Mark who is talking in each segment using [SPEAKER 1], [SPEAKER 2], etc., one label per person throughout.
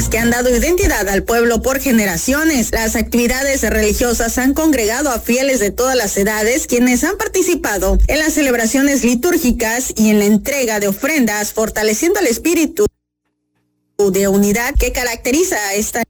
[SPEAKER 1] tradiciones que han dado identidad al pueblo por generaciones. Las actividades religiosas han congregado a fieles de todas las edades, quienes han participado en las celebraciones litúrgicas y en la entrega de ofrendas, fortaleciendo el espíritu de unidad que caracteriza a esta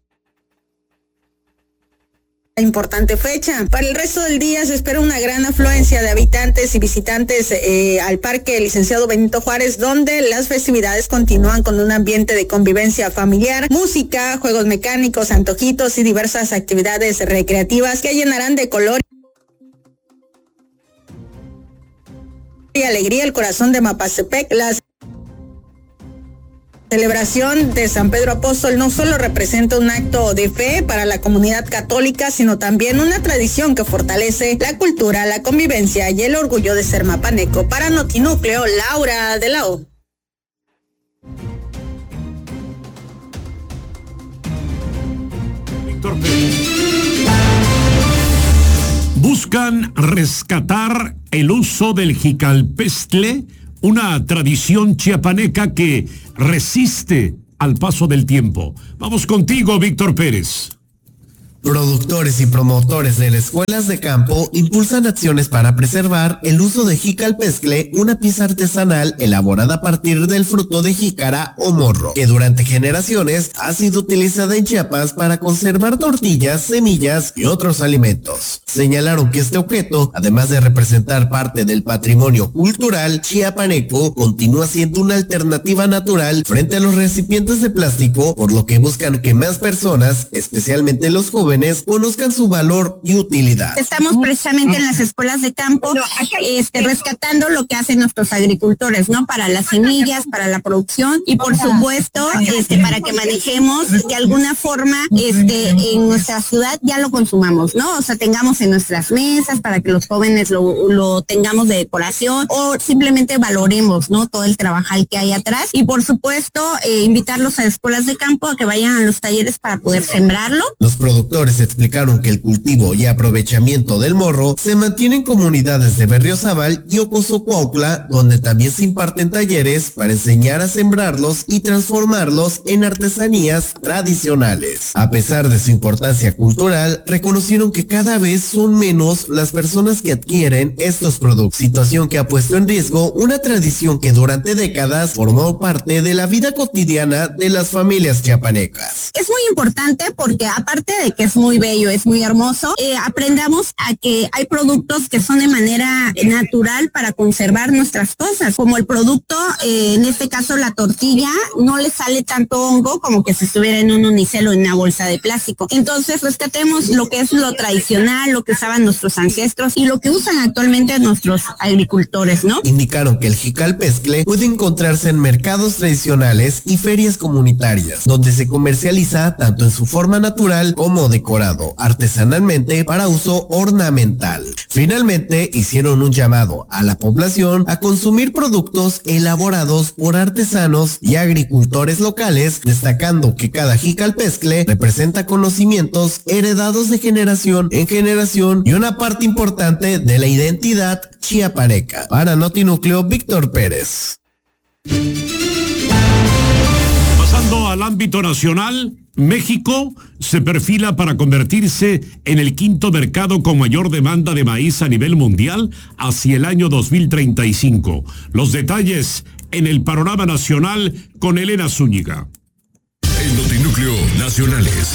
[SPEAKER 1] importante fecha. Para el resto del día se espera una gran afluencia de habitantes y visitantes al Parque Licenciado Benito Juárez, donde las festividades continúan con un ambiente de convivencia familiar, música, juegos mecánicos, antojitos y diversas actividades recreativas que llenarán de color y alegría el corazón de Mapastepec. La celebración de San Pedro Apóstol no solo representa un acto de fe para la comunidad católica, sino también una tradición que fortalece la cultura, la convivencia y el orgullo de ser mapaneco. Para Notinúcleo, Laura de la O.
[SPEAKER 2] Buscan rescatar el uso del jicalpestle, una tradición chiapaneca que resiste al paso del tiempo. Vamos contigo, Víctor Pérez.
[SPEAKER 3] Productores y promotores de las escuelas de campo impulsan acciones para preservar el uso de jicalpestle, una pieza artesanal elaborada a partir del fruto de jícara o morro, que durante generaciones ha sido utilizada en Chiapas para conservar tortillas, semillas y otros alimentos. Señalaron que este objeto, además de representar parte del patrimonio cultural chiapaneco, continúa siendo una alternativa natural frente a los recipientes de plástico, por lo que buscan que más personas, especialmente los jóvenes, conozcan su valor y utilidad.
[SPEAKER 4] Estamos precisamente en las escuelas de campo rescatando lo que hacen nuestros agricultores, ¿no? Para las semillas, para la producción y por supuesto para que manejemos de alguna forma en nuestra ciudad ya lo consumamos, ¿no? O sea, tengamos en nuestras mesas para que los jóvenes lo tengamos de decoración o simplemente valoremos, ¿no? Todo el trabajo que hay atrás y por supuesto invitarlos a escuelas de campo a que vayan a los talleres para poder sembrarlo.
[SPEAKER 3] Los productores explicaron que el cultivo y aprovechamiento del morro se mantiene en comunidades de Berriozábal y Ocosocuautla, donde también se imparten talleres para enseñar a sembrarlos y transformarlos en artesanías tradicionales. A pesar de su importancia cultural, reconocieron que cada vez son menos las personas que adquieren estos productos, situación que ha puesto en riesgo una tradición que durante décadas formó parte de la vida cotidiana de las familias chiapanecas.
[SPEAKER 4] Es muy importante porque aparte de que es muy bello, es muy hermoso, aprendamos a que hay productos que son de manera natural para conservar nuestras cosas, como el producto, en este caso la tortilla, no le sale tanto hongo como que si estuviera en un unicel o en una bolsa de plástico. Entonces rescatemos lo que es lo tradicional, lo que usaban nuestros ancestros y lo que usan actualmente nuestros agricultores, ¿no?
[SPEAKER 3] Indicaron que el jicalpestle puede encontrarse en mercados tradicionales y ferias comunitarias, donde se comercializa tanto en su forma natural como decorado artesanalmente para uso ornamental. Finalmente, hicieron un llamado a la población a consumir productos elaborados por artesanos y agricultores locales, destacando que cada jicalpestle representa conocimientos heredados de generación en generación y una parte importante de la identidad chiapaneca. Para Notinúcleo, Víctor Pérez.
[SPEAKER 2] Pasando al ámbito nacional, México se perfila para convertirse en el quinto mercado con mayor demanda de maíz a nivel mundial hacia el año 2035. Los detalles en el panorama nacional con Elena Zúñiga.
[SPEAKER 5] En Notinúcleo Nacionales.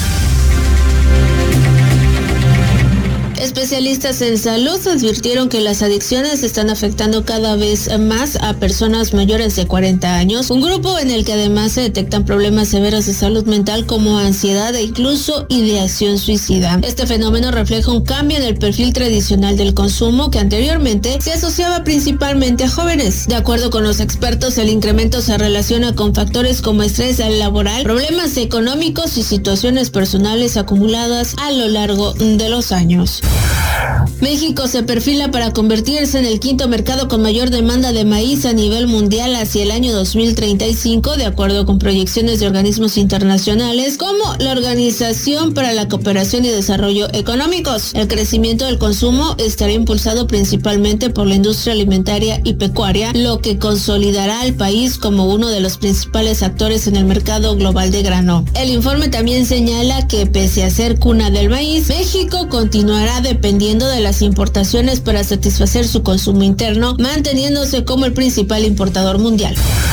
[SPEAKER 6] Especialistas en salud advirtieron que las adicciones están afectando cada vez más a personas mayores de 40 años, un grupo en el que además se detectan problemas severos de salud mental como ansiedad e incluso ideación suicida. Este fenómeno refleja un cambio en el perfil tradicional del consumo que anteriormente se asociaba principalmente a jóvenes. De acuerdo con los expertos, el incremento se relaciona con factores como estrés laboral, problemas económicos y situaciones personales acumuladas a lo largo de los años. México se perfila para convertirse en el quinto mercado con mayor demanda de maíz a nivel mundial hacia el año 2035, de acuerdo con proyecciones de organismos internacionales como la Organización para la Cooperación y Desarrollo Económicos. El crecimiento del consumo estará impulsado principalmente por la industria alimentaria y pecuaria, lo que consolidará al país como uno de los principales actores en el mercado global de grano. El informe también señala que pese a ser cuna del maíz, México continuará dependiendo de las importaciones para satisfacer su consumo interno, manteniéndose como el principal importador mundial.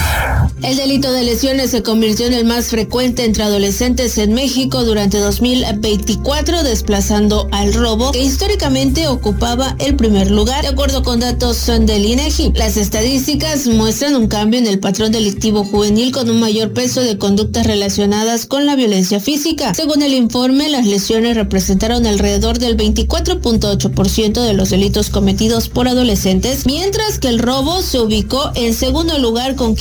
[SPEAKER 6] El delito de lesiones se convirtió en el más frecuente entre adolescentes en México durante 2024, desplazando al robo, que históricamente ocupaba el primer lugar, de acuerdo con datos del INEGI. Las estadísticas muestran un cambio en el patrón delictivo juvenil con un mayor peso de conductas relacionadas con la violencia física. Según el informe, las lesiones representaron alrededor del 24.8% de los delitos cometidos por adolescentes, mientras que el robo se ubicó en segundo lugar con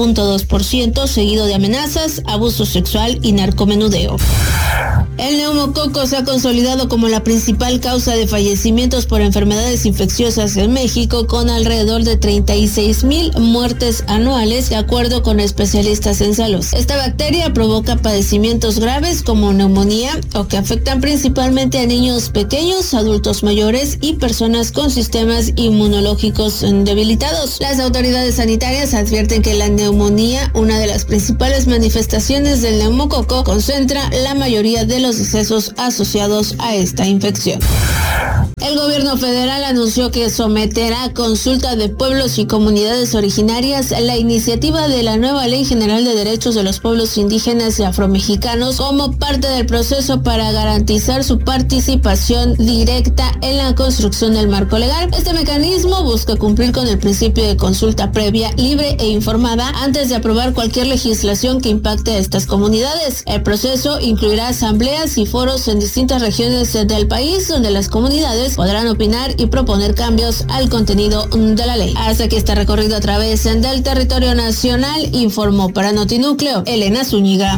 [SPEAKER 6] 15.2%, seguido de amenazas, abuso sexual y narcomenudeo. El neumococo se ha consolidado como la principal causa de fallecimientos por enfermedades infecciosas en México, con alrededor de 36,000 muertes anuales, de acuerdo con especialistas en salud. Esta bacteria provoca padecimientos graves como neumonía, o que afectan principalmente a niños pequeños, adultos mayores y personas con sistemas inmunológicos debilitados. Las autoridades sanitarias advierten que la neumonía, una de las principales manifestaciones del neumococo, concentra la mayoría de los decesos asociados a esta infección. El gobierno federal anunció que someterá a consulta de pueblos y comunidades originarias la iniciativa de la nueva Ley General de Derechos de los Pueblos Indígenas y Afromexicanos como parte del proceso para garantizar su participación directa en la construcción del marco legal. Este mecanismo busca cumplir con el principio de consulta previa, libre e informada antes de aprobar cualquier legislación que impacte a estas comunidades. El proceso incluirá asambleas y foros en distintas regiones del país donde las comunidades podrán opinar y proponer cambios al contenido de la ley. Hasta aquí este recorrido a través del territorio nacional, informó para Notinúcleo Elena Zúñiga.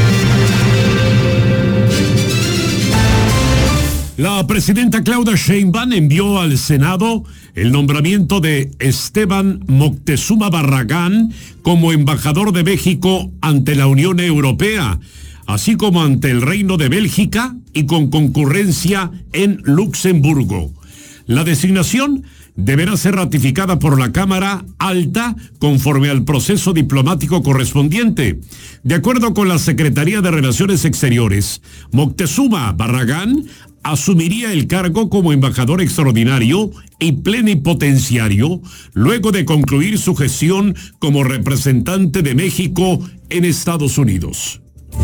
[SPEAKER 2] La presidenta Claudia Sheinbaum envió al Senado el nombramiento de Esteban Moctezuma Barragán como embajador de México ante la Unión Europea, así como ante el Reino de Bélgica y con concurrencia en Luxemburgo. La designación deberá ser ratificada por la Cámara Alta conforme al proceso diplomático correspondiente. De acuerdo con la Secretaría de Relaciones Exteriores, Moctezuma Barragán asumiría el cargo como embajador extraordinario y plenipotenciario luego de concluir su gestión como representante de México en Estados Unidos.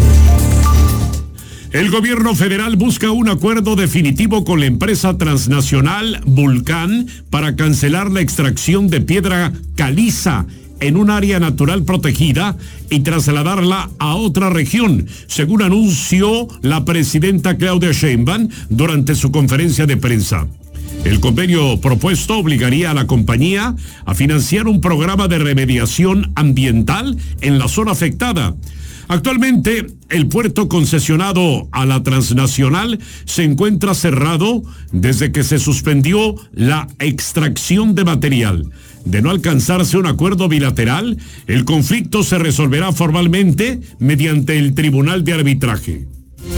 [SPEAKER 2] El gobierno federal busca un acuerdo definitivo con la empresa transnacional Vulcán para cancelar la extracción de piedra caliza en un área natural protegida y trasladarla a otra región, según anunció la presidenta Claudia Sheinbaum durante su conferencia de prensa. El convenio propuesto obligaría a la compañía a financiar un programa de remediación ambiental en la zona afectada. Actualmente, el puerto concesionado a la transnacional se encuentra cerrado desde que se suspendió la extracción de material. De no alcanzarse un acuerdo bilateral, el conflicto se resolverá formalmente mediante el Tribunal de Arbitraje.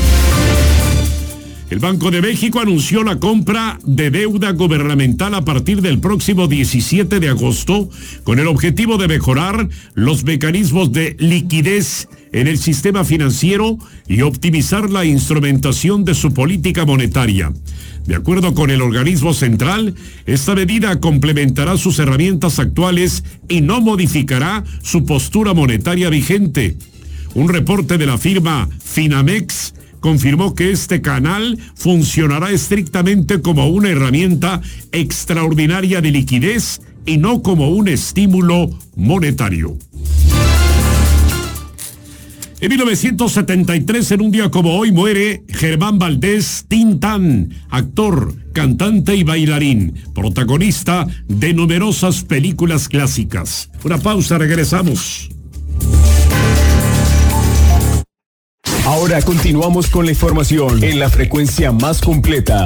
[SPEAKER 2] El Banco de México anunció la compra de deuda gubernamental a partir del próximo 17 de agosto, con el objetivo de mejorar los mecanismos de liquidez en el sistema financiero y optimizar la instrumentación de su política monetaria. De acuerdo con el organismo central, esta medida complementará sus herramientas actuales y no modificará su postura monetaria vigente. Un reporte de la firma Finamex confirmó que este canal funcionará estrictamente como una herramienta extraordinaria de liquidez y no como un estímulo monetario. En 1973, en un día como hoy, muere Germán Valdés Tintán, actor, cantante y bailarín, protagonista de numerosas películas clásicas. Una pausa, regresamos.
[SPEAKER 7] Ahora continuamos con la información en la frecuencia más completa.